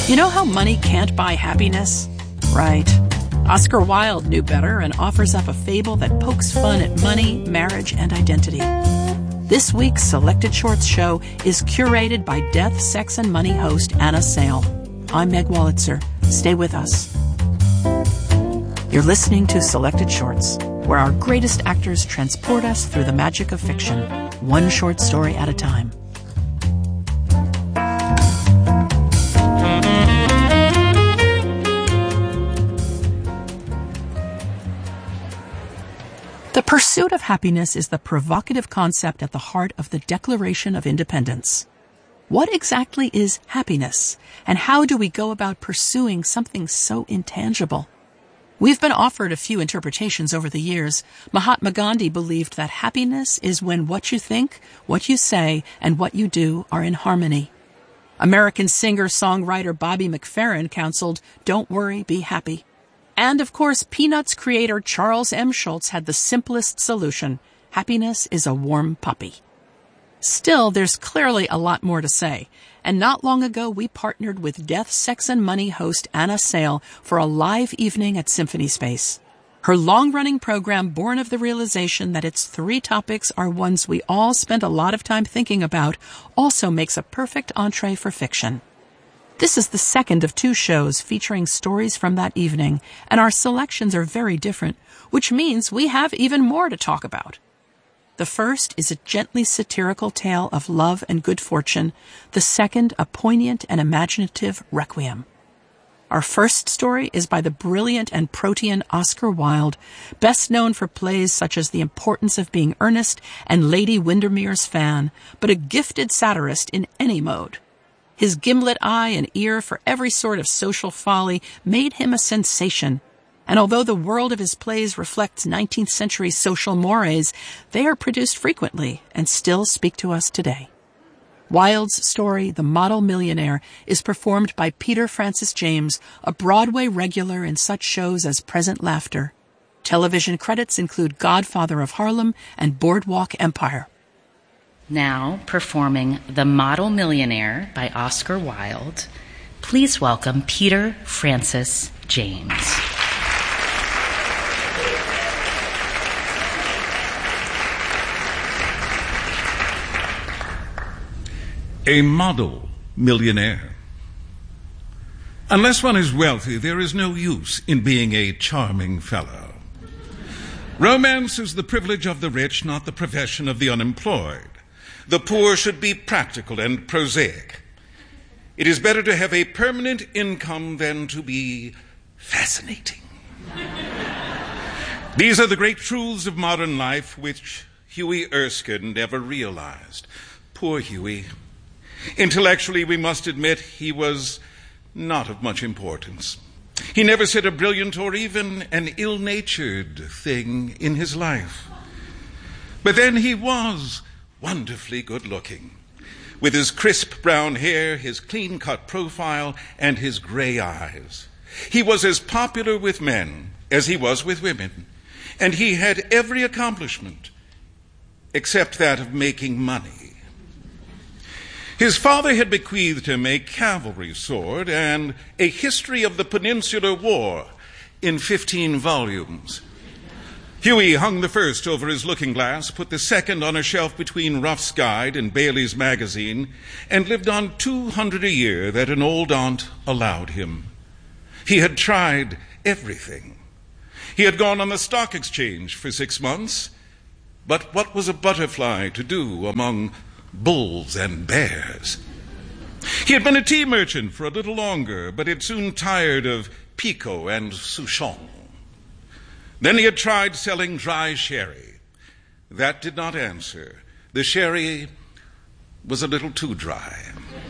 You know how money can't buy happiness? Right. Oscar Wilde knew better and offers up a fable that pokes fun at money, marriage, and identity. This week's Selected Shorts show is curated by Death, Sex, and Money host Anna Sale. I'm Meg Wolitzer. Stay with us. You're listening to Selected Shorts, where our greatest actors transport us through the magic of fiction, one short story at a time. The pursuit of happiness is the provocative concept at the heart of the Declaration of Independence. What exactly is happiness, and how do we go about pursuing something so intangible? We've been offered a few interpretations over the years. Mahatma Gandhi believed that happiness is when what you think, what you say, and what you do are in harmony. American singer-songwriter Bobby McFerrin counseled, "Don't worry, be happy." And, of course, Peanuts creator Charles M. Schulz had the simplest solution. Happiness is a warm puppy. Still, there's clearly a lot more to say. And not long ago, we partnered with Death, Sex, and Money host Anna Sale for a live evening at Symphony Space. Her long-running program, born of the realization that its three topics are ones we all spend a lot of time thinking about, also makes a perfect entree for fiction. This is the second of two shows featuring stories from that evening, and our selections are very different, which means we have even more to talk about. The first is a gently satirical tale of love and good fortune, the second a poignant and imaginative requiem. Our first story is by the brilliant and protean Oscar Wilde, best known for plays such as The Importance of Being Earnest and Lady Windermere's Fan, but a gifted satirist in any mode. His gimlet eye and ear for every sort of social folly made him a sensation. And although the world of his plays reflects 19th century social mores, they are produced frequently and still speak to us today. Wilde's story, The Model Millionaire, is performed by Peter Francis James, a Broadway regular in such shows as Present Laughter. Television credits include Godfather of Harlem and Boardwalk Empire. Now performing The Model Millionaire by Oscar Wilde, please welcome Peter Francis James. A model millionaire. Unless one is wealthy, there is no use in being a charming fellow. Romance is the privilege of the rich, not the profession of the unemployed. The poor should be practical and prosaic. It is better to have a permanent income than to be fascinating. These are the great truths of modern life which Huey Erskine never realized. Poor Huey. Intellectually, we must admit he was not of much importance. He never said a brilliant or even an ill-natured thing in his life. But then he was wonderfully good-looking, with his crisp brown hair, his clean-cut profile, and his gray eyes. He was as popular with men as he was with women, and he had every accomplishment except that of making money. His father had bequeathed him a cavalry sword and a history of the Peninsular War in 15 volumes. Huey hung the first over his looking glass, put the second on a shelf between Ruff's Guide and Bailey's Magazine, and lived on $200 a year that an old aunt allowed him. He had tried everything. He had gone on the stock exchange for 6 months, but what was a butterfly to do among bulls and bears? He had been a tea merchant for a little longer, but had soon tired of Picot and Souchon. Then he had tried selling dry sherry. That did not answer. The sherry was a little too dry.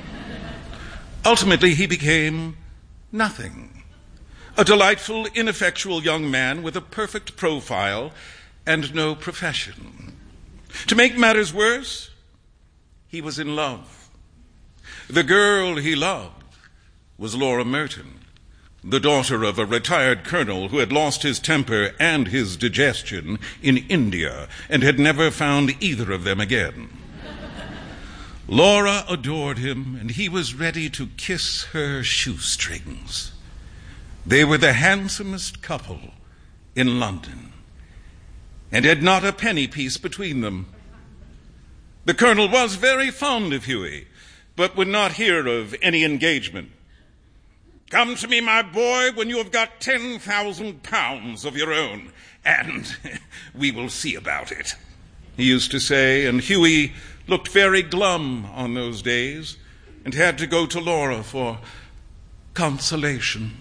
Ultimately, he became nothing. A delightful, ineffectual young man with a perfect profile and no profession. To make matters worse, he was in love. The girl he loved was Laura Merton, the daughter of a retired colonel who had lost his temper and his digestion in India and had never found either of them again. Laura adored him, and he was ready to kiss her shoestrings. They were the handsomest couple in London, and had not a penny piece between them. The Colonel was very fond of Hughie, but would not hear of any engagement. "Come to me, my boy, when you have got 10,000 pounds of your own, and we will see about it," he used to say, and Hughie looked very glum on those days and had to go to Laura for consolation.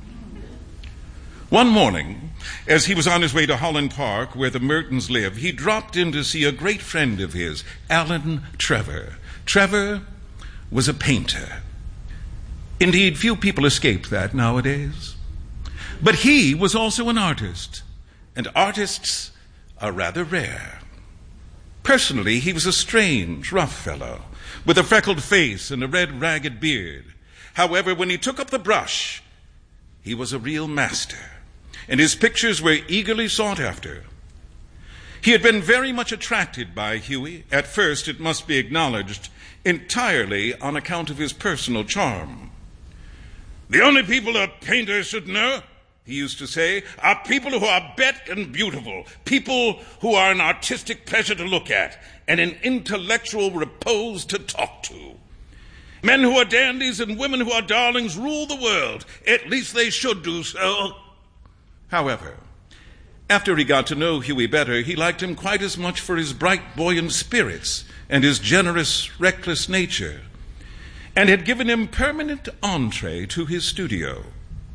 One morning, as he was on his way to Holland Park, where the Mertons live, he dropped in to see a great friend of his, Alan Trevor. Trevor was a painter. Indeed, few people escape that nowadays. But he was also an artist, and artists are rather rare. Personally, he was a strange, rough fellow, with a freckled face and a red, ragged beard. However, when he took up the brush, he was a real master, and his pictures were eagerly sought after. He had been very much attracted by Hughie, at first, it must be acknowledged, entirely on account of his personal charm. "The only people a painter should know," he used to say, "are people who are bet and beautiful, people who are an artistic pleasure to look at and an intellectual repose to talk to. Men who are dandies and women who are darlings rule the world. At least they should do so." However, after he got to know Hughie better, he liked him quite as much for his bright, buoyant spirits and his generous, reckless nature, and had given him permanent entree to his studio.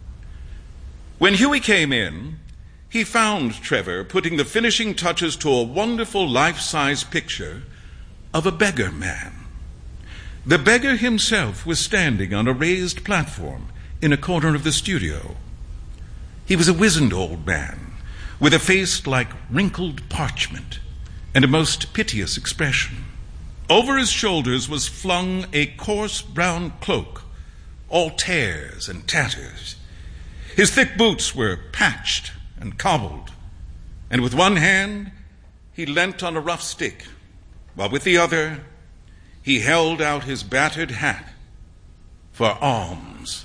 When Hughie came in, he found Trevor putting the finishing touches to a wonderful life-size picture of a beggar man. The beggar himself was standing on a raised platform in a corner of the studio. He was a wizened old man with a face like wrinkled parchment and a most piteous expression. Over his shoulders was flung a coarse brown cloak, all tears and tatters. His thick boots were patched and cobbled, and with one hand he leant on a rough stick, while with the other he held out his battered hat for alms.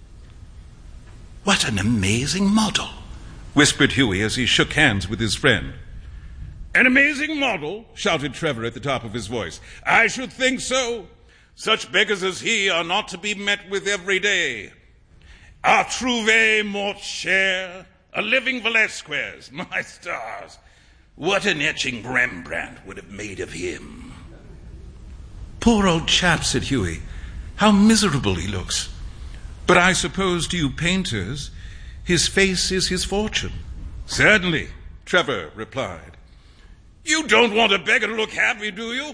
"What an amazing model," whispered Hughie as he shook hands with his friend. "An amazing model?" shouted Trevor at the top of his voice. "I should think so. Such beggars as he are not to be met with every day. A trouvé mort cher, a living Velasquez, my stars. What an etching Rembrandt would have made of him." "Poor old chap," said Hughie. "How miserable he looks. But I suppose to you painters, his face is his fortune." "Certainly," Trevor replied. "You don't want a beggar to look happy, do you?"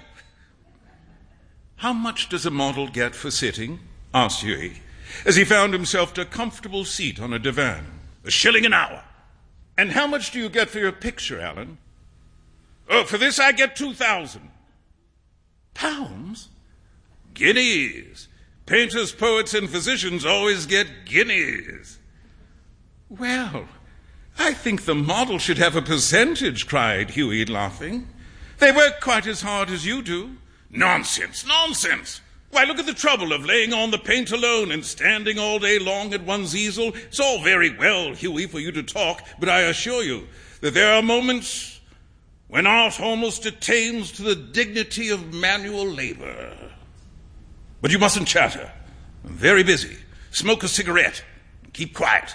"How much does a model get for sitting?" asked Hughie, as he found himself to a comfortable seat on a divan. "A shilling an hour." "And how much do you get for your picture, Alan?" "Oh, for this I get 2,000. "Pounds?" "Guineas. Painters, poets, and physicians always get guineas." "Well, I think the model should have a percentage," cried Hughie, laughing. "They work quite as hard as you do." "Nonsense, nonsense. Why, look at the trouble of laying on the paint alone and standing all day long at one's easel. It's all very well, Hughie, for you to talk, but I assure you that there are moments when art almost attains to the dignity of manual labor. But you mustn't chatter. I'm very busy. Smoke a cigarette and keep quiet."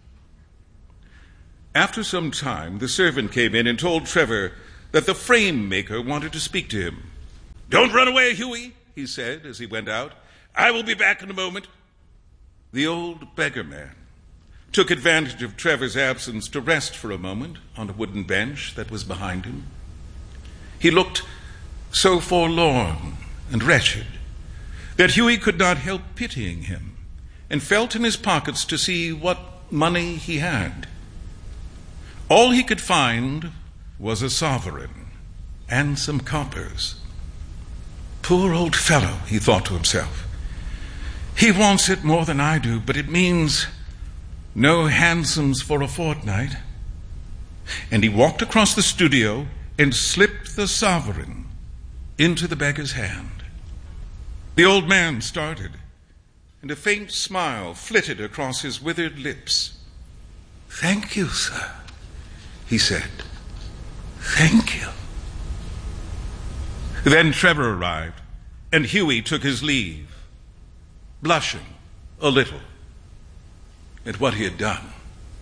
After some time, the servant came in and told Trevor that the frame maker wanted to speak to him. "Don't run away, Hughie," he said as he went out. "I will be back in a moment." The old beggar man took advantage of Trevor's absence to rest for a moment on a wooden bench that was behind him. He looked so forlorn and wretched that Hughie could not help pitying him and felt in his pockets to see what money he had. All he could find was a sovereign and some coppers. "Poor old fellow," he thought to himself. "He wants it more than I do, but it means no hansoms for a fortnight." And he walked across the studio and slipped the sovereign into the beggar's hand. The old man started, and a faint smile flitted across his withered lips. "Thank you, sir," he said. "Thank you." Then Trevor arrived, and Hughie took his leave, blushing a little at what he had done.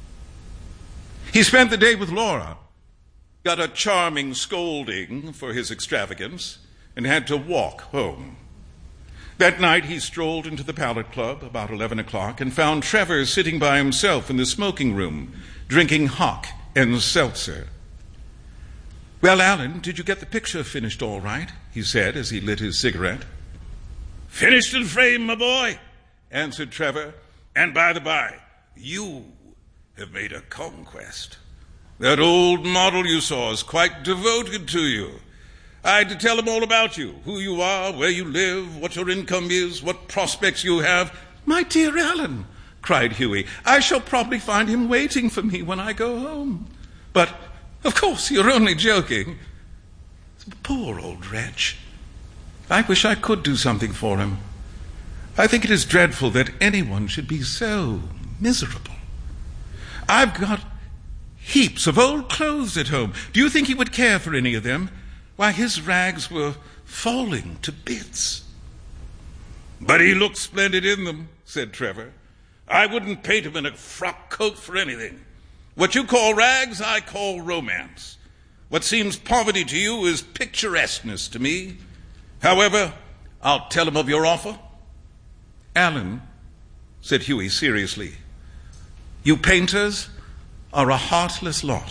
He spent the day with Laura, got a charming scolding for his extravagance, and had to walk home. That night he strolled into the Pallet Club about 11 o'clock and found Trevor sitting by himself in the smoking room, drinking hock and seltzer. "Well, Alan, did you get the picture finished all right?" he said as he lit his cigarette. "Finished in frame, my boy," answered Trevor. "And by the by, you have made a conquest. That old model you saw is quite devoted to you. I had to tell him all about you, who you are, where you live, what your income is, what prospects you have." "My dear Alan," cried Hughie, "I shall probably find him waiting for me when I go home. But, of course, you're only joking. Poor old wretch. I wish I could do something for him. I think it is dreadful that anyone should be so miserable. I've got heaps of old clothes at home. Do you think he would care for any of them? Why, his rags were falling to bits." "But he looks splendid in them," said Trevor. "I wouldn't paint him in a frock coat for anything. What you call rags, I call romance. What seems poverty to you is picturesqueness to me. However, I'll tell him of your offer." "Alan," said Hughie seriously, "you painters are a heartless lot."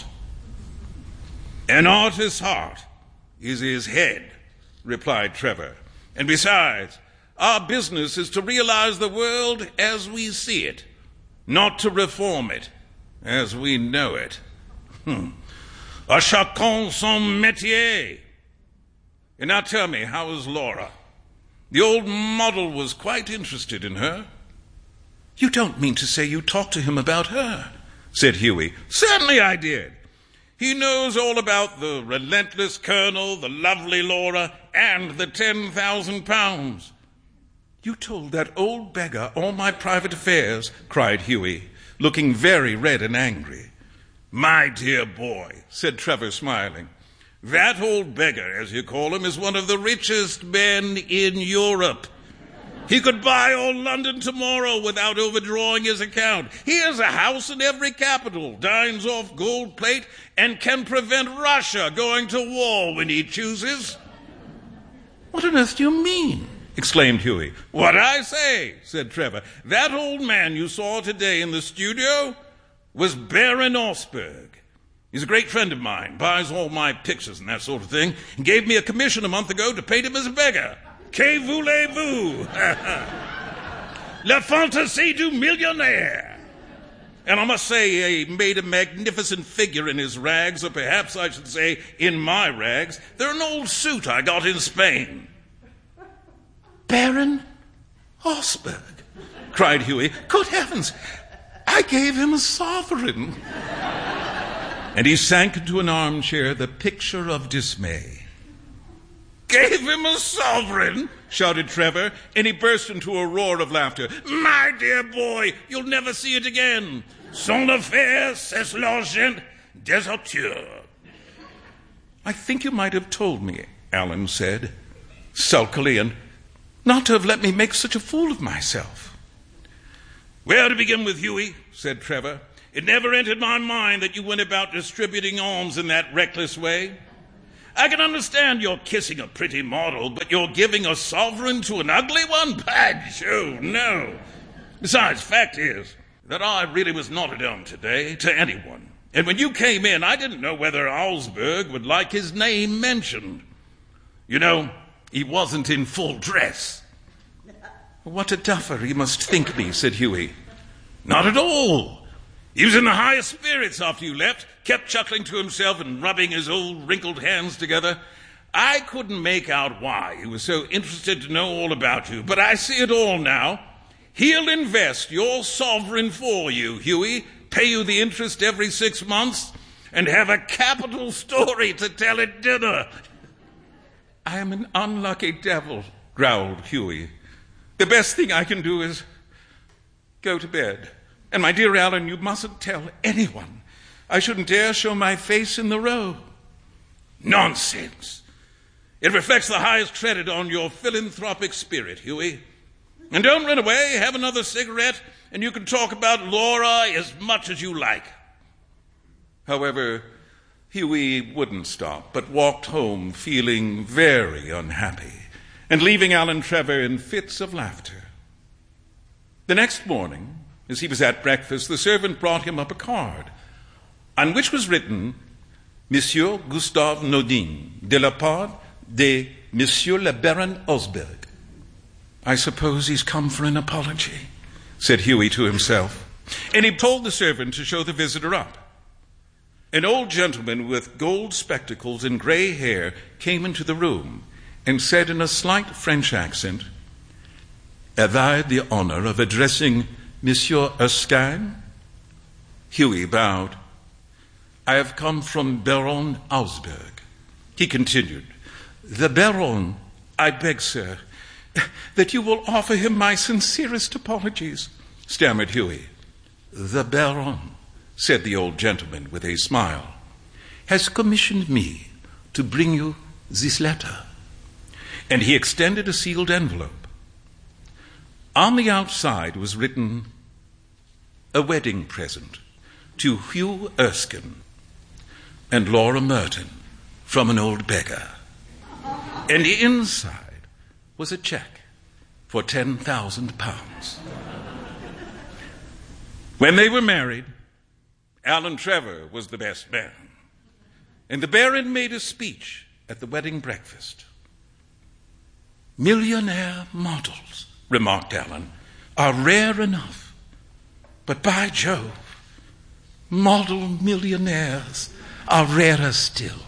"An artist's heart is his head," replied Trevor. "And besides, our business is to realize the world as we see it, not to reform it as we know it. A chacun son métier. And now tell me, how is Laura? The old model was quite interested in her." "You don't mean to say you talked to him about her?" said Hughie. "Certainly I did. He knows all about the relentless Colonel, the lovely Laura, and the 10,000 pounds. "You told that old beggar all my private affairs," cried Hughie, looking very red and angry. "My dear boy," said Trevor, smiling, "that old beggar, as you call him, is one of the richest men in Europe. He could buy all London tomorrow without overdrawing his account. He has a house in every capital, dines off gold plate, and can prevent Russia going to war when he chooses." "What on earth do you mean?" exclaimed Hughie. "What I say," said Trevor. "That old man you saw today in the studio was Baron Osberg. He's a great friend of mine, buys all my pictures and that sort of thing, and gave me a commission a month ago to paint him as a beggar. Que voulez-vous? La fantaisie du millionnaire. And I must say, he made a magnificent figure in his rags, or perhaps I should say in my rags. They're an old suit I got in Spain." "Baron Osberg," cried Hughie. "Good heavens, I gave him a sovereign." And he sank into an armchair, the picture of dismay. "Gave him a sovereign?" shouted Trevor, and he burst into a roar of laughter. "My dear boy, you'll never see it again. Son affaire, c'est l'argent des auteurs." "I think you might have told me," Alan said, sulkily, "and not to have let me make such a fool of myself." "Well, to begin with, Hughie," said Trevor, "it never entered my mind that you went about distributing alms in that reckless way. I can understand you're kissing a pretty model, but you're giving a sovereign to an ugly one? By Jove, no. Besides, fact is that I really was not at home today to anyone. And when you came in, I didn't know whether Osberg would like his name mentioned. You know, he wasn't in full dress." "What a duffer he must think me," said Hughie. "Not at all. He was in the highest spirits after you left, kept chuckling to himself and rubbing his old wrinkled hands together. I couldn't make out why he was so interested to know all about you, but I see it all now. He'll invest your sovereign for you, Hughie, pay you the interest every 6 months, and have a capital story to tell at dinner." "I am an unlucky devil," growled Hughie. The best thing I can do is go to bed. And my dear Alan, you mustn't tell anyone. I shouldn't dare show my face in the row. Nonsense. It reflects the highest credit on your philanthropic spirit, Huey. And don't run away. Have another cigarette, and you can talk about Laura as much as you like. However, Huey wouldn't stop, but walked home feeling very unhappy and leaving Alan Trevor in fits of laughter. The next morning, as he was at breakfast, the servant brought him up a card on which was written, Monsieur Gustave Nodin, de la part de Monsieur le Baron Osberg. I suppose he's come for an apology, said Huey to himself, and he told the servant to show the visitor up. An old gentleman with gold spectacles and gray hair came into the room and said in a slight French accent, Have I the honor of addressing Monsieur Erskine? Huey bowed. I have come from Baron Ausberg. He continued, The Baron, I beg, sir, that you will offer him my sincerest apologies, stammered Huey. The Baron, said the old gentleman with a smile, has commissioned me to bring you this letter. And he extended a sealed envelope. On the outside was written, A wedding present to Hugh Erskine and Laura Merton from an old beggar. And inside was a check for £10,000. When they were married, Alan Trevor was the best man. And the Baron made a speech at the wedding breakfast. Millionaire models, remarked Alan, are rare enough. But by Jove, model millionaires are rarer still.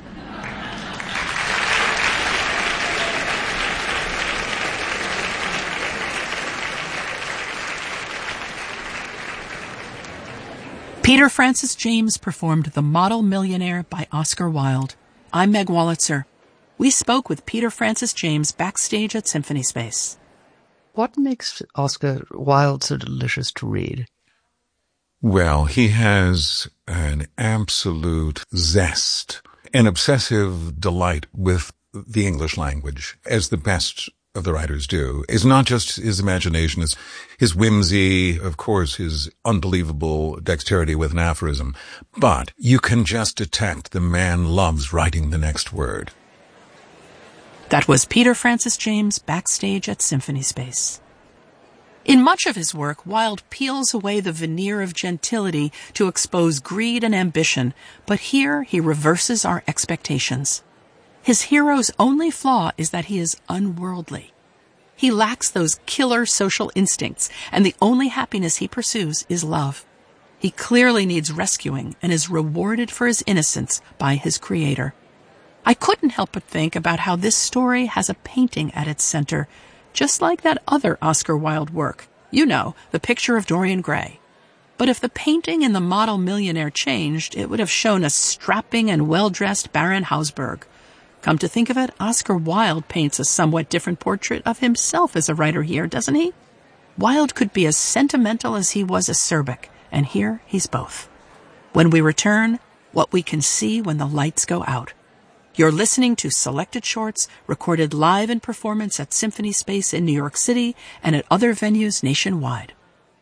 Peter Francis James performed The Model Millionaire by Oscar Wilde. I'm Meg Wolitzer. We spoke with Peter Francis James backstage at Symphony Space. What makes Oscar Wilde so delicious to read? Well, he has an absolute zest, an obsessive delight with the English language, as the best of the writers do. It's not just his imagination, it's his whimsy, of course, his unbelievable dexterity with an aphorism. But you can just detect the man loves writing the next word. That was Peter Francis James backstage at Symphony Space. In much of his work, Wilde peels away the veneer of gentility to expose greed and ambition, but here he reverses our expectations. His hero's only flaw is that he is unworldly. He lacks those killer social instincts, and the only happiness he pursues is love. He clearly needs rescuing and is rewarded for his innocence by his creator. I couldn't help but think about how this story has a painting at its center, just like that other Oscar Wilde work. You know, The Picture of Dorian Gray. But if the painting in The Model Millionaire changed, it would have shown a strapping and well-dressed Baron Hausberg. Come to think of it, Oscar Wilde paints a somewhat different portrait of himself as a writer here, doesn't he? Wilde could be as sentimental as he was acerbic, and here he's both. When we return, what we can see when the lights go out. You're listening to Selected Shorts, recorded live in performance at Symphony Space in New York City and at other venues nationwide.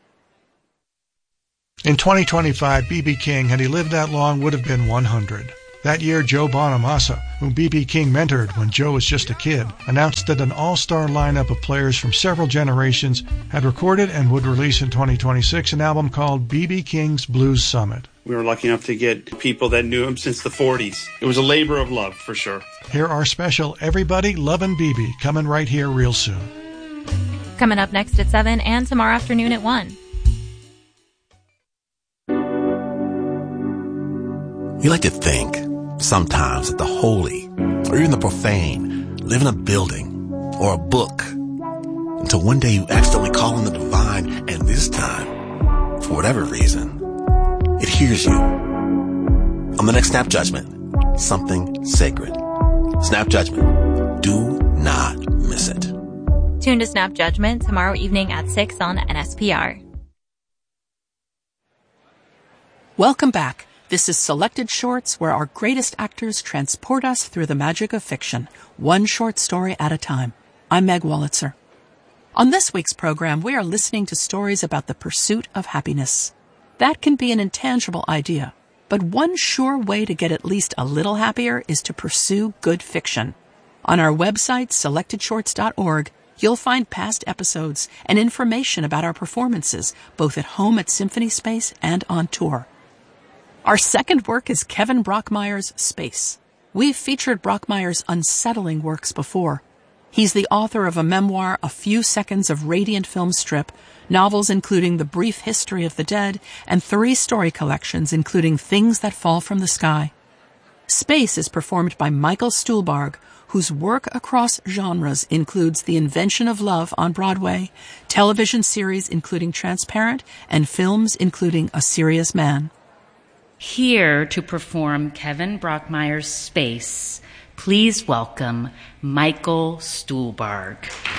In 2025, B.B. King, had he lived that long, would have been 100. That year, Joe Bonamassa, whom B.B. King mentored when Joe was just a kid, announced that an all-star lineup of players from several generations had recorded and would release in 2026 an album called B.B. King's Blues Summit. We were lucky enough to get people that knew him since the 40s. It was a labor of love, for sure. Here are special Everybody Lovin' B.B. coming right here real soon. Coming up next at 7 and tomorrow afternoon at 1. You like to think sometimes that the holy or even the profane live in a building or a book until one day you accidentally call on the divine, and this time, for whatever reason, it hears you. On the next Snap Judgment, something sacred. Snap Judgment. Do not miss it. Tune to Snap Judgment tomorrow evening at 6 on NSPR. Welcome back. This is Selected Shorts, where our greatest actors transport us through the magic of fiction, one short story at a time. I'm Meg Wolitzer. On this week's program, we are listening to stories about the pursuit of happiness. That can be an intangible idea, but one sure way to get at least a little happier is to pursue good fiction. On our website, selectedshorts.org, you'll find past episodes and information about our performances, both at home at Symphony Space and on tour. Our second work is Kevin Brockmeyer's Space. We've featured Brockmeyer's unsettling works before. He's the author of a memoir, A Few Seconds of Radiant Film Strip, novels including The Brief History of the Dead, and 3 story collections including Things That Fall from the Sky. Space is performed by Michael Stuhlbarg, whose work across genres includes The Invention of Love on Broadway, television series including Transparent, and films including A Serious Man. Here to perform Kevin Brockmeyer's Space, please welcome Michael Stuhlbarg.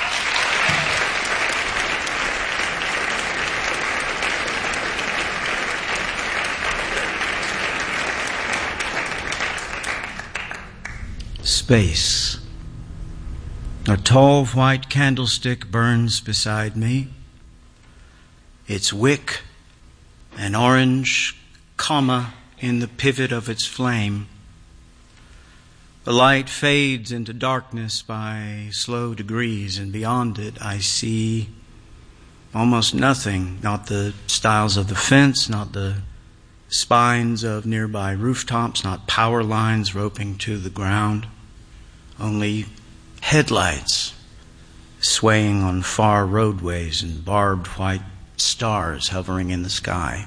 Space. A tall white candlestick burns beside me. Its wick, an orange comma in the pivot of its flame. The light fades into darkness by slow degrees, and beyond it I see almost nothing, not the stiles of the fence, not the spines of nearby rooftops, not power lines roping to the ground, only headlights swaying on far roadways and barbed white stars hovering in the sky.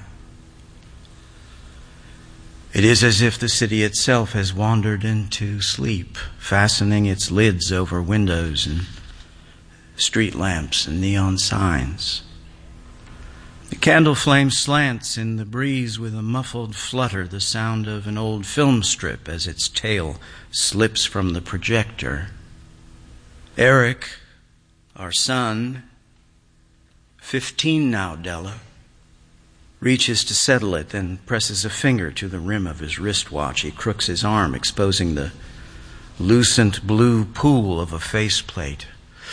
It is as if the city itself has wandered into sleep, fastening its lids over windows and street lamps and neon signs. The candle flame slants in the breeze with a muffled flutter, the sound of an old film strip as its tail slips from the projector. Eric, our son, 15 now, Della, reaches to settle it, then presses a finger to the rim of his wristwatch. He crooks his arm, exposing the lucent blue pool of a faceplate.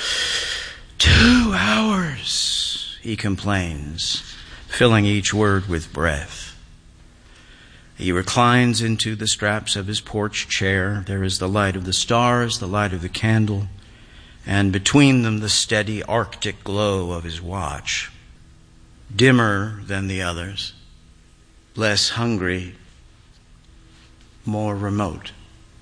2 hours, he complains, filling each word with breath. He reclines into the straps of his porch chair. There is the light of the stars, the light of the candle, and between them the steady Arctic glow of his watch. Dimmer than the others, less hungry, more remote.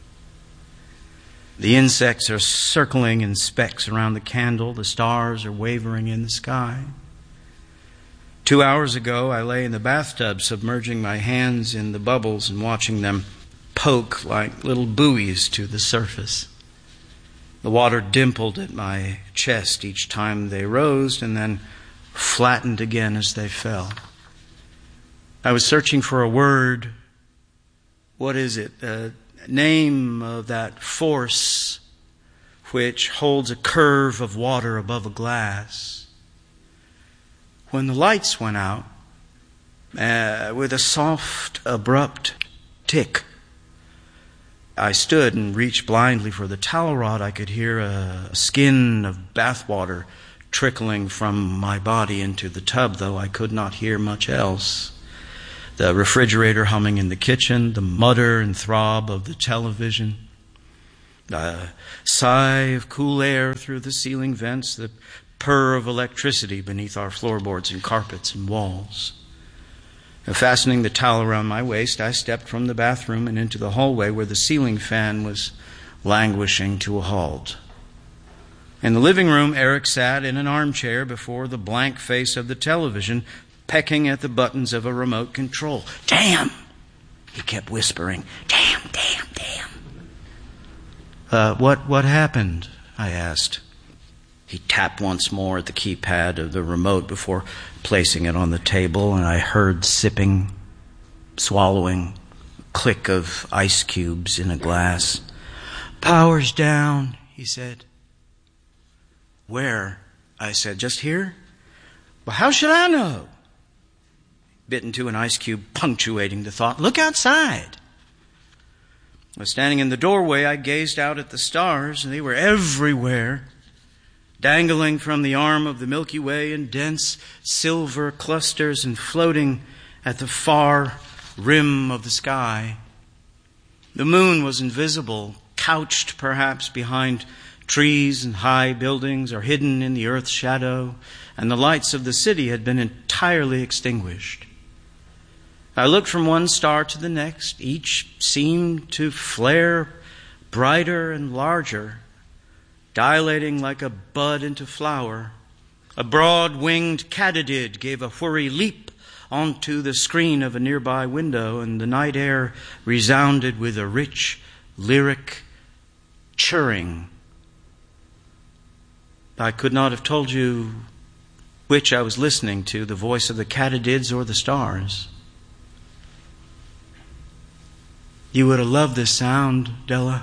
The insects are circling in specks around the candle. The stars are wavering in the sky. 2 hours ago, I lay in the bathtub, submerging my hands in the bubbles and watching them poke like little buoys to the surface. The water dimpled at my chest each time they rose and then flattened again as they fell. I was searching for a word. What is it? The name of that force which holds a curve of water above a glass. When the lights went out, with a soft, abrupt tick, I stood and reached blindly for the towel rod. I could hear a skin of bathwater trickling from my body into the tub, though I could not hear much else. The refrigerator humming in the kitchen, the mutter and throb of the television, a sigh of cool air through the ceiling vents, the purr of electricity beneath our floorboards and carpets and walls. Fastening the towel around my waist, I stepped from the bathroom and into the hallway where the ceiling fan was languishing to a halt. In the living room, Eric sat in an armchair before the blank face of the television, pecking at the buttons of a remote control. "Damn!" he kept whispering. "Damn, damn, damn." What happened?" I asked. He tapped once more at the keypad of the remote before placing it on the table, and I heard sipping, swallowing, click of ice cubes in a glass. "Power's down," he said. Where? I said. Just here? Well, how should I know? Bit into an ice cube, punctuating the thought. Look outside. I was standing in the doorway. I gazed out at the stars, and they were everywhere, dangling from the arm of the Milky Way in dense silver clusters and floating at the far rim of the sky. The moon was invisible, couched perhaps behind trees and high buildings, or hidden in the earth's shadow, and the lights of the city had been entirely extinguished. I looked from one star to the next. Each seemed to flare brighter and larger, dilating like a bud into flower. A broad-winged katydid gave a whirry leap onto the screen of a nearby window, and the night air resounded with a rich, lyric chirring. I could not have told you which I was listening to, the voice of the katydids or the stars. You would have loved this sound, Della.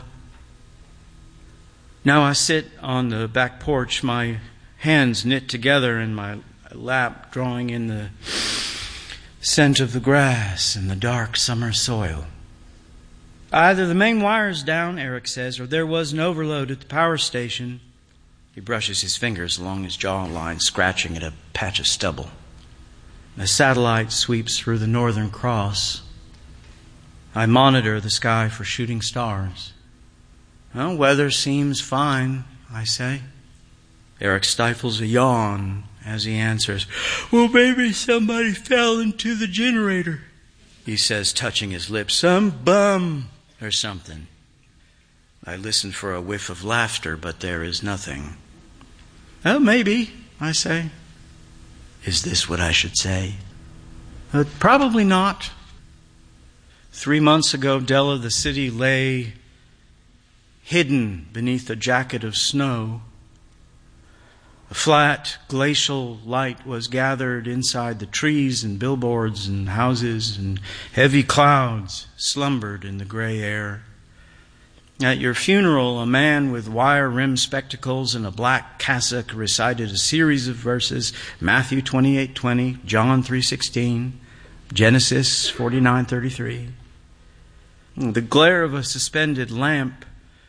Now I sit on the back porch, my hands knit together in my lap, drawing in the scent of the grass and the dark summer soil. Either the main wire's down, Eric says, or there was an overload at the power station. He brushes his fingers along his jawline, scratching at a patch of stubble. A satellite sweeps through the Northern Cross. I monitor the sky for shooting stars. Well, weather seems fine, I say. Eric stifles a yawn as he answers, well, maybe somebody fell into the generator, he says, touching his lips. Some bum or something. I listen for a whiff of laughter, but there is nothing. Oh, maybe, I say. Is this what I should say? Probably not. 3 months ago, Della, the city lay hidden beneath a jacket of snow. A flat, glacial light was gathered inside the trees and billboards and houses, and heavy clouds slumbered in the gray air. At your funeral, a man with wire-rimmed spectacles and a black cassock recited a series of verses, Matthew 28:20, John 3:16, Genesis 49:33. The glare of a suspended lamp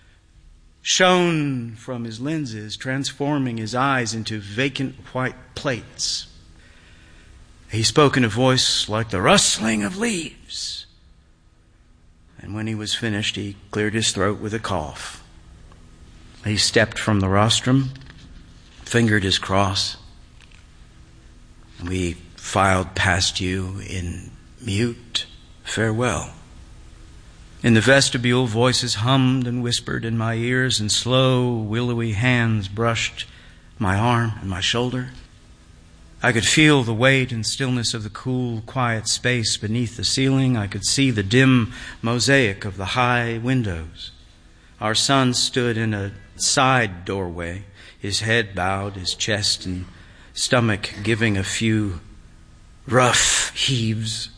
shone from his lenses, transforming his eyes into vacant white plates. He spoke in a voice like the rustling of leaves. And when he was finished, he cleared his throat with a cough. He stepped from the rostrum, fingered his cross, and we filed past you in mute farewell. In the vestibule, voices hummed and whispered in my ears, and slow, willowy hands brushed my arm and my shoulder. I could feel the weight and stillness of the cool, quiet space beneath the ceiling. I could see the dim mosaic of the high windows. Our son stood in a side doorway, his head bowed, his chest and stomach giving a few rough heaves.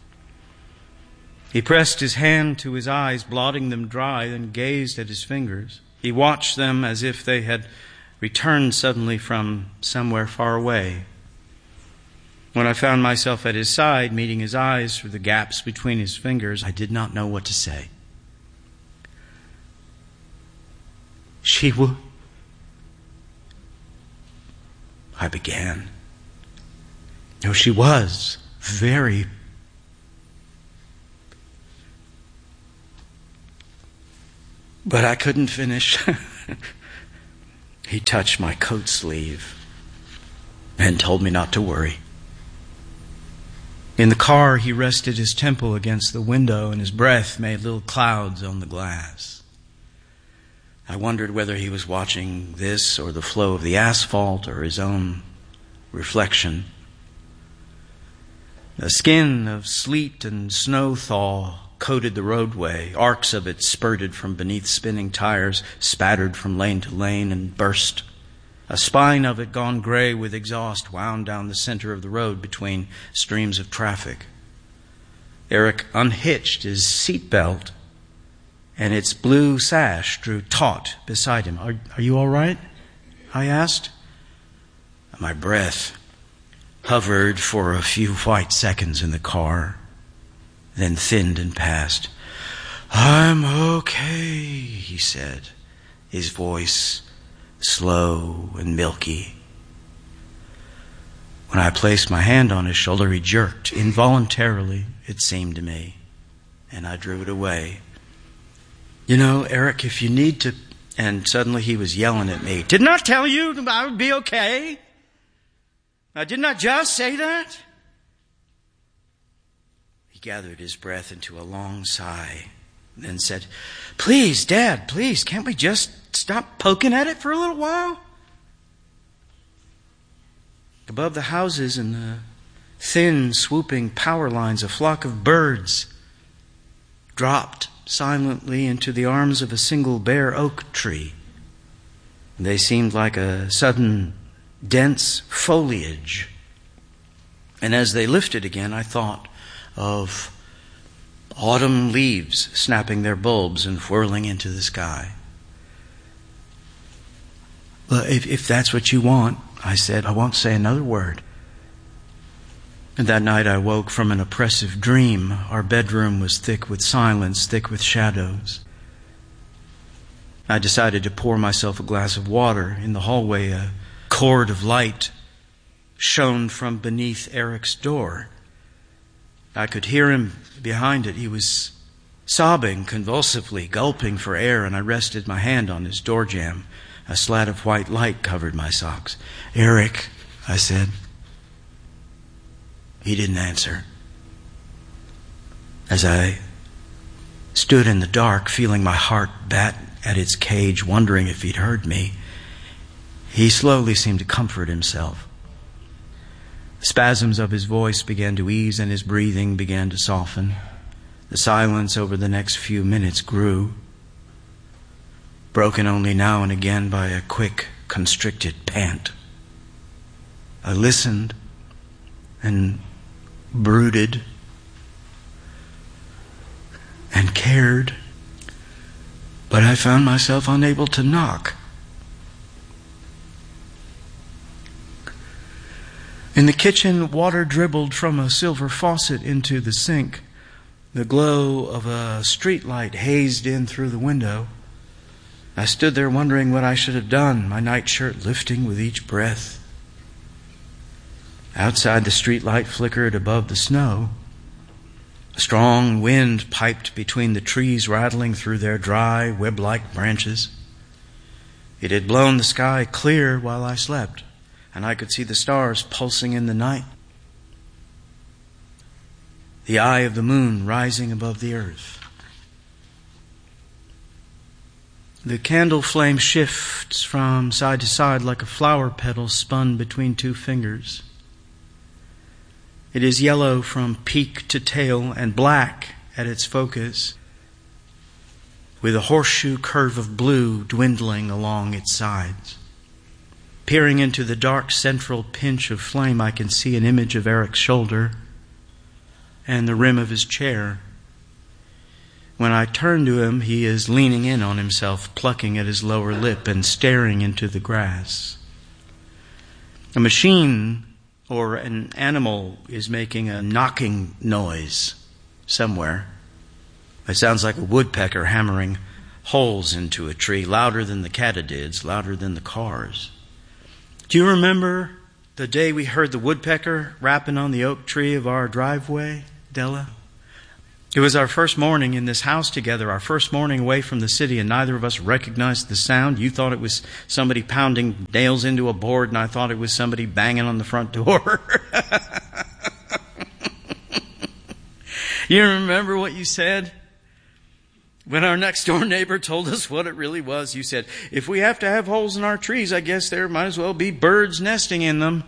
He pressed his hand to his eyes, blotting them dry, then gazed at his fingers. He watched them as if they had returned suddenly from somewhere far away. When I found myself at his side, meeting his eyes through the gaps between his fingers, I did not know what to say. I began. No, she was very. But I couldn't finish. He touched my coat sleeve and told me not to worry. In the car, he rested his temple against the window, and his breath made little clouds on the glass. I wondered whether he was watching this or the flow of the asphalt or his own reflection. A skin of sleet and snow thaw coated the roadway. Arcs of it spurted from beneath spinning tires, spattered from lane to lane, and burst. A spine of it, gone gray with exhaust, wound down the center of the road between streams of traffic. Eric unhitched his seatbelt, and its blue sash drew taut beside him. Are you all right? I asked. My breath hovered for a few white seconds in the car, then thinned and passed. I'm okay, he said, his voice slow and milky. When I placed my hand on his shoulder, he jerked, involuntarily, it seemed to me, and I drew it away. You know, Eric, if you need to... And suddenly he was yelling at me. Didn't I tell you I would be okay? Didn't I just say that? He gathered his breath into a long sigh, and then said, Please, Dad, please, can't we just stop poking at it for a little while? Above the houses and the thin, swooping power lines, a flock of birds dropped silently into the arms of a single bare oak tree. They seemed like a sudden, dense foliage. And as they lifted again, I thought of autumn leaves snapping their bulbs and whirling into the sky. Well, if that's what you want, I said, I won't say another word. And that night I woke from an oppressive dream. Our bedroom was thick with silence, thick with shadows. I decided to pour myself a glass of water. In the hallway, a cord of light shone from beneath Eric's door. I could hear him behind it. He was sobbing convulsively, gulping for air, and I rested my hand on his door jamb. A slat of white light covered my socks. Eric, I said. He didn't answer. As I stood in the dark, feeling my heart bat at its cage, wondering if he'd heard me, he slowly seemed to comfort himself. The spasms of his voice began to ease and his breathing began to soften. The silence over the next few minutes grew, broken only now and again by a quick, constricted pant. I listened and brooded and cared, but I found myself unable to knock. In the kitchen, water dribbled from a silver faucet into the sink. The glow of a street light hazed in through the window. I stood there wondering what I should have done, my nightshirt lifting with each breath. Outside, the street light flickered above the snow. A strong wind piped between the trees, rattling through their dry, web-like branches. It had blown the sky clear while I slept, and I could see the stars pulsing in the night. The eye of the moon rising above the earth. The candle flame shifts from side to side like a flower petal spun between two fingers. It is yellow from peak to tail and black at its focus, with a horseshoe curve of blue dwindling along its sides. Peering into the dark central pinch of flame, I can see an image of Eric's shoulder and the rim of his chair. When I turn to him, he is leaning in on himself, plucking at his lower lip and staring into the grass. A machine or an animal is making a knocking noise somewhere. It sounds like a woodpecker hammering holes into a tree, louder than the katydids, louder than the cars. Do you remember the day we heard the woodpecker rapping on the oak tree of our driveway, Della? It was our first morning in this house together, our first morning away from the city, and neither of us recognized the sound. You thought it was somebody pounding nails into a board, and I thought it was somebody banging on the front door. You remember what you said? When our next door neighbor told us what it really was, you said, if we have to have holes in our trees, I guess there might as well be birds nesting in them.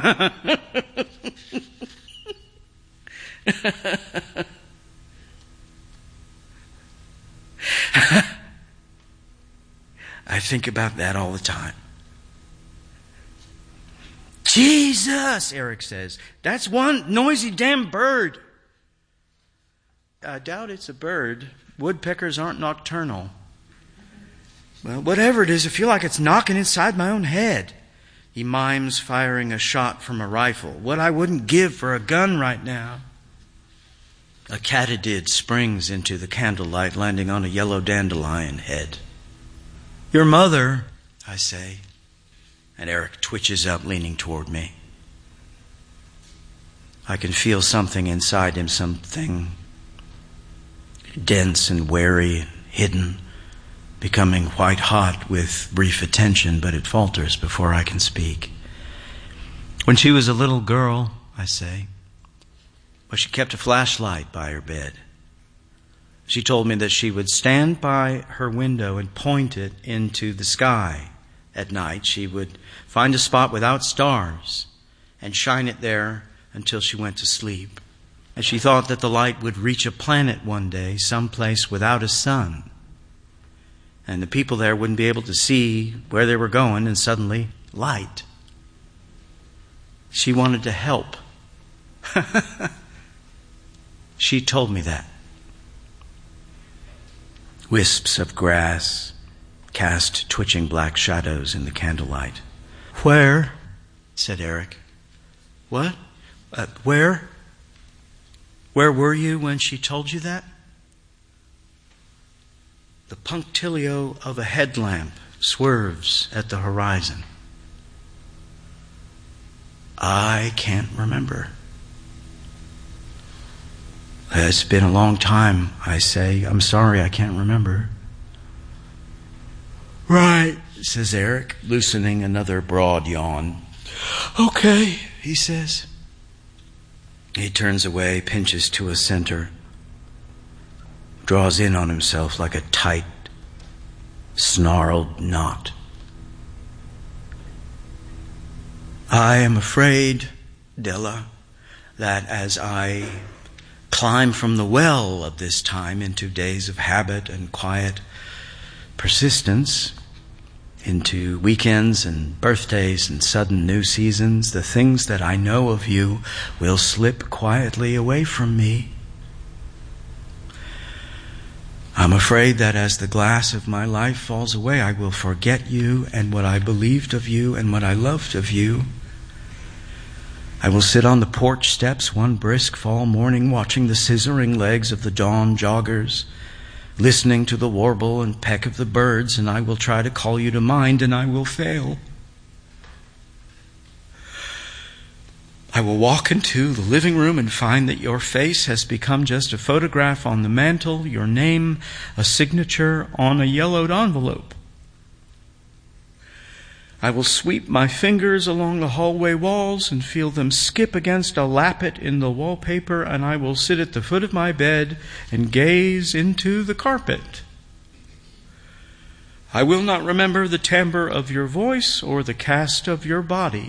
I think about that all the time. Jesus, Eric says, that's one noisy damn bird. I doubt it's a bird. Woodpeckers aren't nocturnal. Well, whatever it is, I feel like it's knocking inside my own head. He mimes firing a shot from a rifle. What I wouldn't give for a gun right now. A katydid springs into the candlelight, landing on a yellow dandelion head. Your mother, I say, and Eric twitches up, leaning toward me. I can feel something inside him, something dense and wary, hidden, becoming white hot with brief attention, but it falters before I can speak. When she was a little girl, I say, well, she kept a flashlight by her bed. She told me that she would stand by her window and point it into the sky. At night, she would find a spot without stars and shine it there until she went to sleep. And she thought that the light would reach a planet one day, someplace without a sun. And the people there wouldn't be able to see where they were going, and suddenly, light. She wanted to help. She told me that. Wisps of grass cast twitching black shadows in the candlelight. Where? Said Eric. What? Where? Where were you when she told you that? The punctilio of a headlamp swerves at the horizon. I can't remember. It's been a long time, I say. I'm sorry, I can't remember. Right, says Eric, loosening another broad yawn. Okay, he says. He turns away, pinches to a center, draws in on himself like a tight, snarled knot. I am afraid, Della, that as I climb from the well of this time into days of habit and quiet persistence, into weekends and birthdays and sudden new seasons, the things that I know of you will slip quietly away from me. I'm afraid that as the glass of my life falls away, I will forget you and what I believed of you and what I loved of you. I will sit on the porch steps one brisk fall morning, watching the scissoring legs of the dawn joggers, listening to the warble and peck of the birds, and I will try to call you to mind, and I will fail. I will walk into the living room and find that your face has become just a photograph on the mantel, your name a signature on a yellowed envelope. I will sweep my fingers along the hallway walls and feel them skip against a lappet in the wallpaper, and I will sit at the foot of my bed and gaze into the carpet. I will not remember the timbre of your voice or the cast of your body.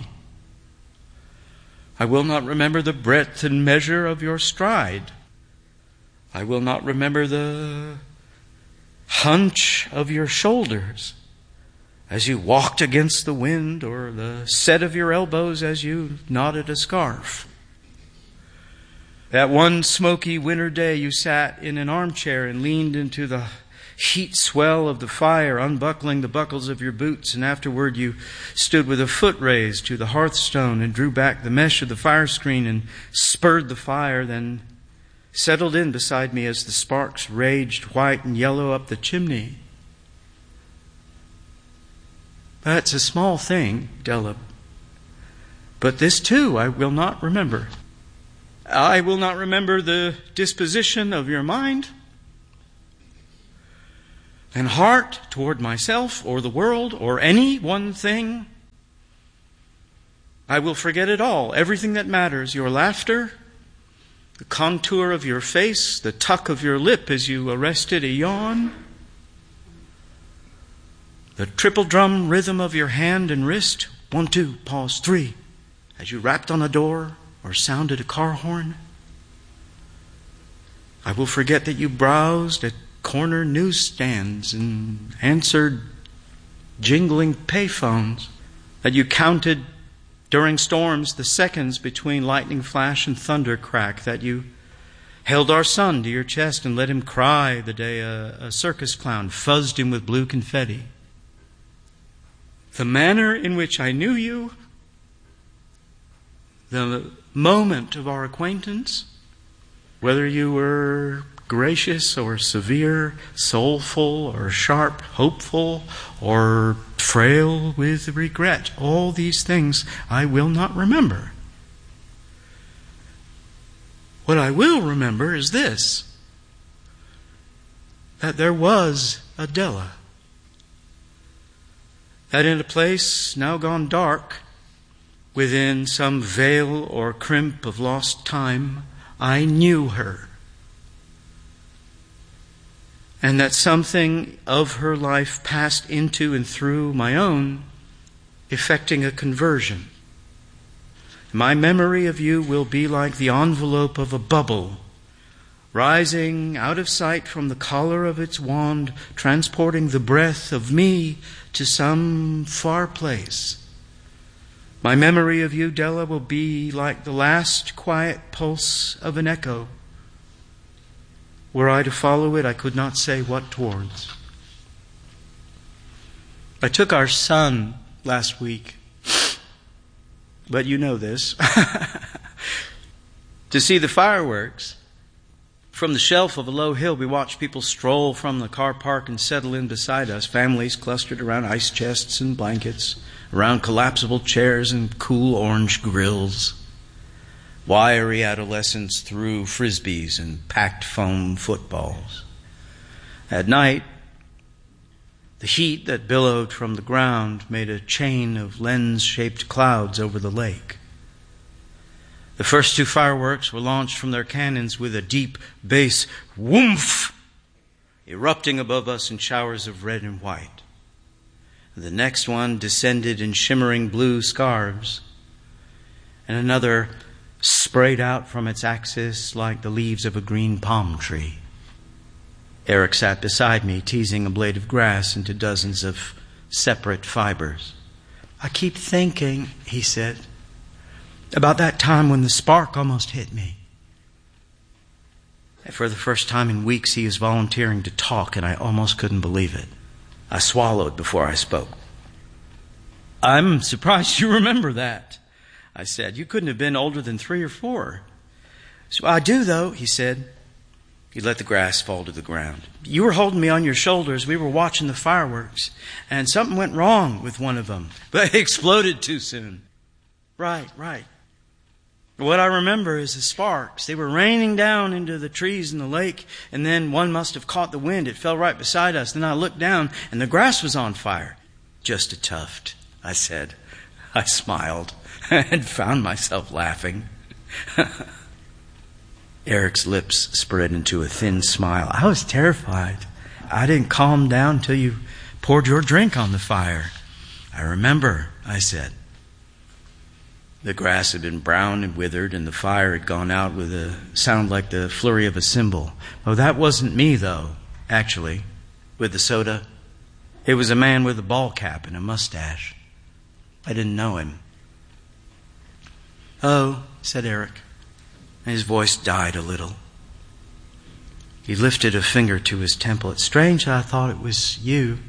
I will not remember the breadth and measure of your stride. I will not remember the hunch of your shoulders as you walked against the wind, or the set of your elbows as you knotted a scarf. That one smoky winter day you sat in an armchair and leaned into the heat swell of the fire, unbuckling the buckles of your boots, and afterward you stood with a foot raised to the hearthstone and drew back the mesh of the fire screen and spurred the fire, then settled in beside me as the sparks raged white and yellow up the chimney. That's a small thing, Della, but this too I will not remember. I will not remember the disposition of your mind and heart toward myself or the world or any one thing. I will forget it all, everything that matters, your laughter, the contour of your face, the tuck of your lip as you arrested a yawn, the triple drum rhythm of your hand and wrist, 1, 2, pause, 3, as you rapped on a door or sounded a car horn. I will forget that you browsed at corner newsstands and answered jingling payphones, that you counted during storms the seconds between lightning flash and thunder crack, that you held our son to your chest and let him cry the day a circus clown fuzzed him with blue confetti. the manner in which I knew you, the moment of our acquaintance, whether you were gracious or severe, soulful or sharp, hopeful or frail with regret, all these things I will not remember. What I will remember is this, that there was a Della, that in a place now gone dark, within some veil or crimp of lost time, I knew her, and that something of her life passed into and through my own, effecting a conversion. My memory of you will be like the envelope of a bubble, rising out of sight from the collar of its wand, transporting the breath of me to some far place. My memory of you, Della, will be like the last quiet pulse of an echo. Were I to follow it, I could not say what towards. I took our son last week, but you know this, to see the fireworks. From the shelf of a low hill, we watched people stroll from the car park and settle in beside us, families clustered around ice chests and blankets, around collapsible chairs and cool orange grills. Wiry adolescents threw frisbees and packed foam footballs. At night, the heat that billowed from the ground made a chain of lens-shaped clouds over the lake. The first two fireworks were launched from their cannons with a deep bass whoomph, erupting above us in showers of red and white. The next one descended in shimmering blue scarves, and another sprayed out from its axis like the leaves of a green palm tree. Eric sat beside me, teasing a blade of grass into dozens of separate fibers. I keep thinking, he said, about that time when the spark almost hit me. And for the first time in weeks, he is volunteering to talk, and I almost couldn't believe it. I swallowed before I spoke. I'm surprised you remember that, I said. You couldn't have been older than 3 or 4. So I do, though, he said. He let the grass fall to the ground. You were holding me on your shoulders. We were watching the fireworks, and something went wrong with one of them. But it exploded too soon. Right. What I remember is the sparks. They were raining down into the trees in the lake, and then one must have caught the wind. It fell right beside us. Then I looked down, and the grass was on fire. Just a tuft, I said. I smiled and found myself laughing. Eric's lips spread into a thin smile. I was terrified. I didn't calm down until you poured your drink on the fire. I remember, I said. The grass had been brown and withered, and the fire had gone out with a sound like the flurry of a cymbal. Oh, that wasn't me, though, actually, with the soda. It was a man with a ball cap and a mustache. I didn't know him. Oh, said Eric. His voice died a little. He lifted a finger to his temple. It's strange I thought it was you.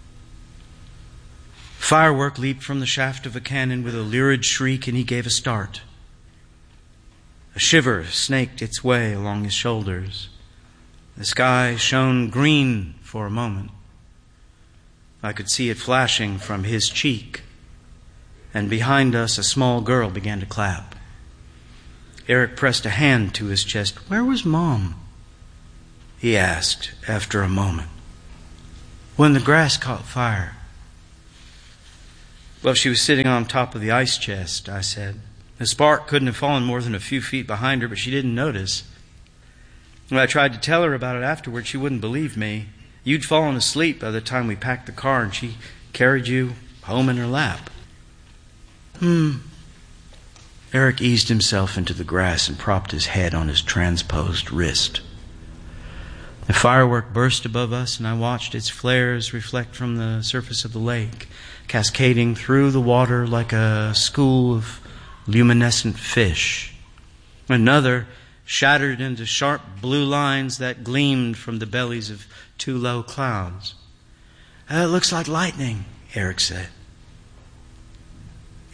Firework leaped from the shaft of a cannon with a lurid shriek, and he gave a start. A shiver snaked its way along his shoulders. The sky shone green for a moment. I could see it flashing from his cheek, and behind us a small girl began to clap. Eric pressed a hand to his chest. Where was Mom? He asked after a moment. When the grass caught fire. Well, she was sitting on top of the ice chest, I said. The spark couldn't have fallen more than a few feet behind her, but she didn't notice. When I tried to tell her about it afterward, she wouldn't believe me. You'd fallen asleep by the time we packed the car, and she carried you home in her lap. Eric eased himself into the grass and propped his head on his transposed wrist. The firework burst above us, and I watched its flares reflect from the surface of the lake, cascading through the water like a school of luminescent fish. Another shattered into sharp blue lines that gleamed from the bellies of 2 low clouds. It looks like lightning, Eric said.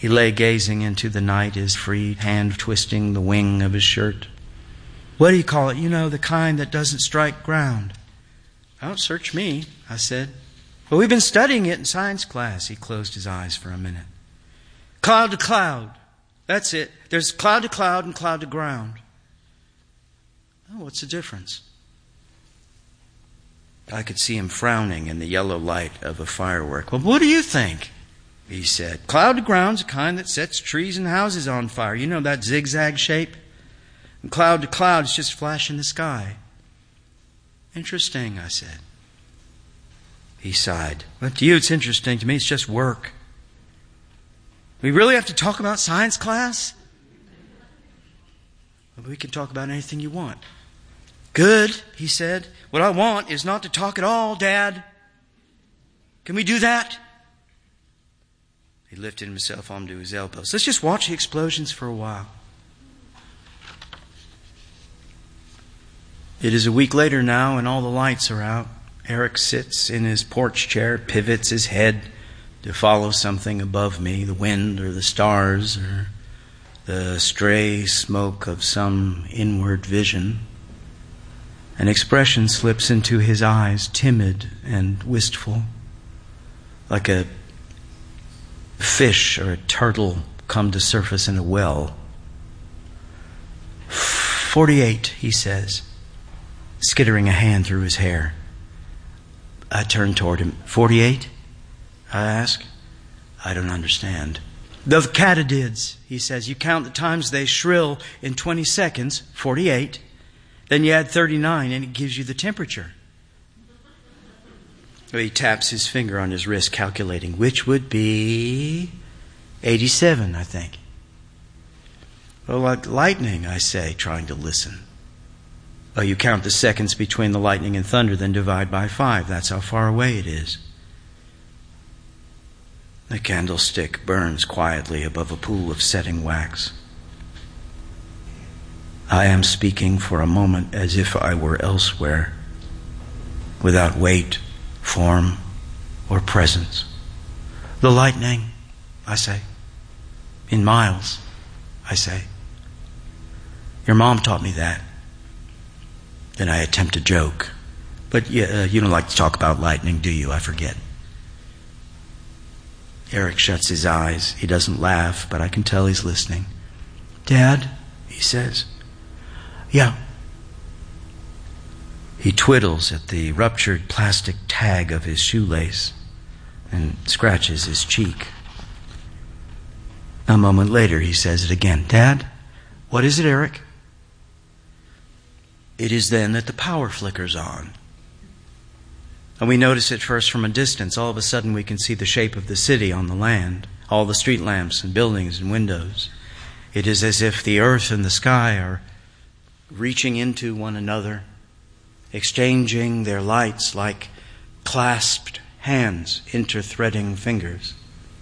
He lay gazing into the night, his free hand twisting the wing of his shirt. What do you call it? You know, the kind that doesn't strike ground. Don't search me, I said. Well, we've been studying it in science class. He closed his eyes for a minute. Cloud to cloud. That's it. There's cloud to cloud and cloud to ground. Oh, what's the difference? I could see him frowning in the yellow light of a firework. Well, what do you think? He said. Cloud to ground's the kind that sets trees and houses on fire. You know that zigzag shape? And cloud to cloud is just flash in the sky. Interesting, I said. He sighed. Well, to you it's interesting. To me it's just work. We really have to talk about science class? Well, we can talk about anything you want. Good, he said. What I want is not to talk at all, Dad. Can we do that? He lifted himself onto his elbows. Let's just watch the explosions for a while. It is a week later now, and all the lights are out. Eric sits in his porch chair, pivots his head to follow something above me, the wind or the stars or the stray smoke of some inward vision. An expression slips into his eyes, timid and wistful, like a fish or a turtle come to surface in a well. 48, he says, skittering a hand through his hair. I turn toward him. 48? I ask. I don't understand. The katydids, he says. You count the times they shrill in 20 seconds, 48. Then you add 39 and it gives you the temperature. He taps his finger on his wrist, calculating, which would be 87, I think. Well, like lightning, I say, trying to listen. Oh, you count the seconds between the lightning and thunder, then divide by 5. That's how far away it is. The candlestick burns quietly above a pool of setting wax. I am speaking for a moment as if I were elsewhere, without weight, form, or presence. The lightning, I say. In miles, I say. Your mom taught me that. Then I attempt a joke. But you don't like to talk about lightning, do you? I forget. Eric shuts his eyes. He doesn't laugh, but I can tell he's listening. Dad, he says. Yeah. He twiddles at the ruptured plastic tag of his shoelace and scratches his cheek. A moment later, he says it again. Dad, what is it, Eric? It is then that the power flickers on. And we notice it first from a distance. All of a sudden we can see the shape of the city on the land, all the street lamps and buildings and windows. It is as if the earth and the sky are reaching into one another, exchanging their lights like clasped hands, interthreading fingers.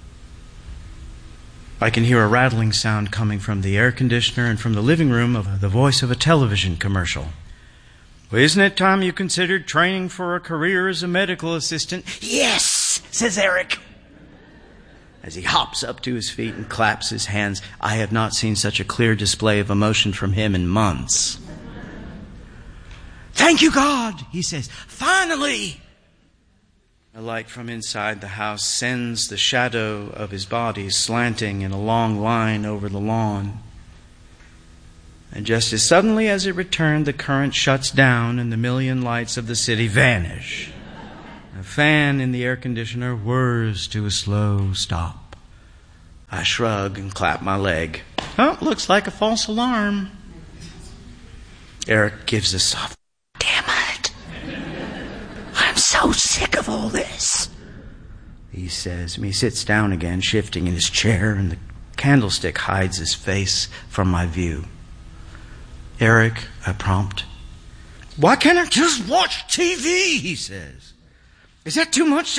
I can hear a rattling sound coming from the air conditioner and from the living room of the voice of a television commercial. Well, isn't it time you considered training for a career as a medical assistant? Yes, says Eric. As he hops up to his feet and claps his hands, I have not seen such a clear display of emotion from him in months. Thank you, God, he says. Finally! A light from inside the house sends the shadow of his body slanting in a long line over the lawn. And just as suddenly as it returned, the current shuts down and the million lights of the city vanish. A fan in the air conditioner whirs to a slow stop. I shrug and clap my leg. Oh, looks like a false alarm. Eric gives a soft, damn it. I'm so sick of all this, he says. He sits down again, shifting in his chair, and the candlestick hides his face from my view. Eric, I prompt. Why can't I just watch TV, he says. Is that too much